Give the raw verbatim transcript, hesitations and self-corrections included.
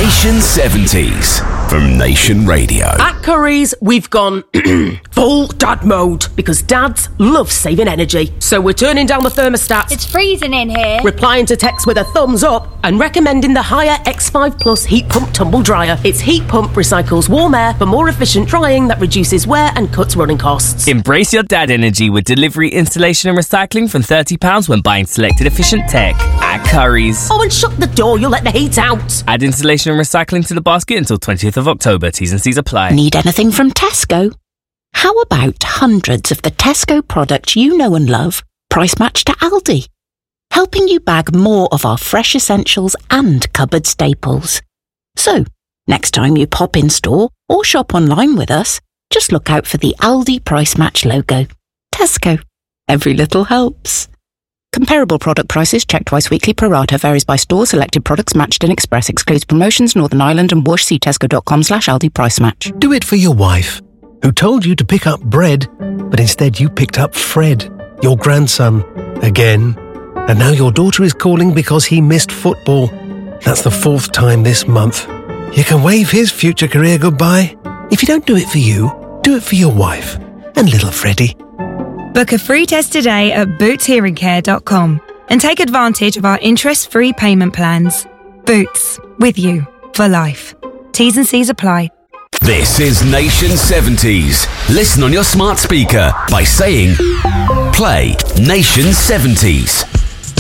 Nation seventies from Nation Radio. At Curry's, we've gone full dad mode because dads love saving energy. So we're turning down the thermostat. It's freezing in here. Replying to texts with a thumbs up and recommending the Haier X five Plus heat pump tumble dryer. Its heat pump recycles warm air for more efficient drying that reduces wear and cuts running costs. Embrace your dad energy with delivery, installation and recycling from thirty pounds when buying selected efficient tech at Curry's. Oh, and shut the door, you'll let the heat out. Add installation and recycling to the basket until twentieth of October. T's and C's apply. Need anything from Tesco? How about hundreds of the Tesco products you know and love, price matched to Aldi? Helping you bag more of our fresh essentials and cupboard staples. So, next time you pop in store or shop online with us, just look out for the Aldi price match logo. Tesco. Every little helps. Comparable product prices checked twice weekly pro rata varies by store. Selected products matched in Express excludes promotions Northern Ireland and Whoosh. See tesco.com slash Aldi price match. Do it for your wife, who told you to pick up bread, but instead you picked up Fred, your grandson, again. And now your daughter is calling because he missed football. That's the fourth time this month. You can wave his future career goodbye. If you don't do it for you, do it for your wife and little Freddie. Book a free test today at boots hearing care dot com and take advantage of our interest-free payment plans. Boots, with you for life. T's and C's apply. This is Nation seventies. Listen on your smart speaker by saying, play Nation seventies.